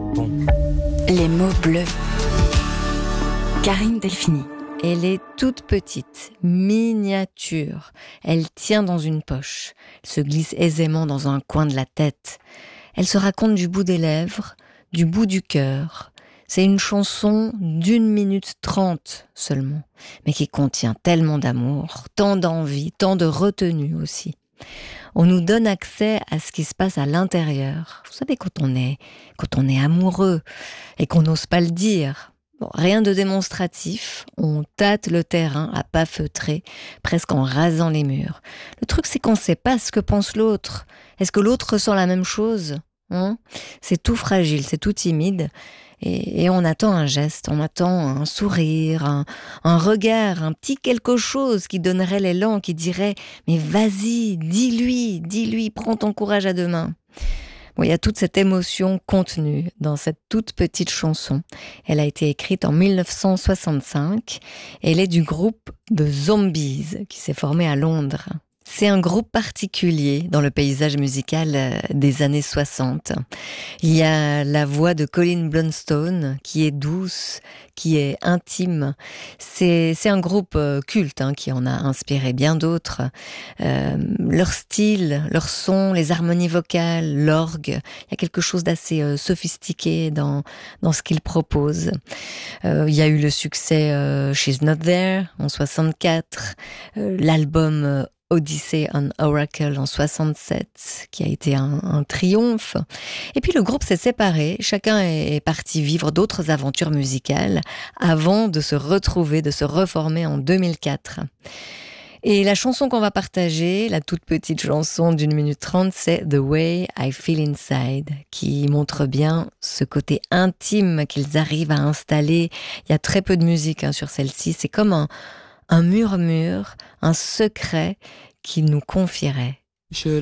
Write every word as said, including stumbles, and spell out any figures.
bon. Les mots bleus. Karine Delphini. Elle est toute petite, miniature. Elle tient dans une poche. Elle se glisse aisément dans un coin de la tête. Elle se raconte du bout des lèvres, du bout du cœur. C'est une chanson d'une minute trente seulement, mais qui contient tellement d'amour, tant d'envie, tant de retenue aussi. On nous donne accès à ce qui se passe à l'intérieur. Vous savez, quand on est, quand on est amoureux et qu'on n'ose pas le dire. Bon, rien de démonstratif, on tâte le terrain à pas feutrer, presque en rasant les murs. Le truc, c'est qu'on ne sait pas ce que pense l'autre. Est-ce que l'autre ressent la même chose, hein ? C'est tout fragile, c'est tout timide. Et, et on attend un geste, on attend un sourire, un, un regard, un petit quelque chose qui donnerait l'élan, qui dirait « Mais vas-y, dis-lui, dis-lui, prends ton courage à deux mains ». Bon, il y a toute cette émotion contenue dans cette toute petite chanson. Elle a été écrite en mille neuf cent soixante-cinq. Elle est du groupe The Zombies qui s'est formé à Londres. C'est un groupe particulier dans le paysage musical des années soixante. Il y a la voix de Colin Blunstone qui est douce, qui est intime. C'est, c'est un groupe culte hein, qui en a inspiré bien d'autres. Euh, leur style, leur son, les harmonies vocales, l'orgue, il y a quelque chose d'assez euh, sophistiqué dans, dans ce qu'ils proposent. Euh, il y a eu le succès euh, She's Not There en soixante-quatre, euh, l'album euh, Odyssey on Oracle en soixante-sept, qui a été un, un triomphe. Et puis le groupe s'est séparé, chacun est parti vivre d'autres aventures musicales avant de se retrouver, de se reformer en deux mille quatre. Et la chanson qu'on va partager, la toute petite chanson d'une minute trente, c'est The Way I Feel Inside, qui montre bien ce côté intime qu'ils arrivent à installer. Il y a très peu de musique hein, sur celle-ci, c'est comme un un murmure, un secret qu'il nous confierait.